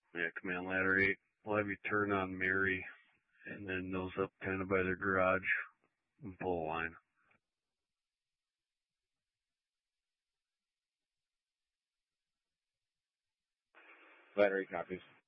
Yeah, command ladder 8. We'll have you turn on Mary and then nose up kind of by their garage and pull a line. Ladder 8 copies.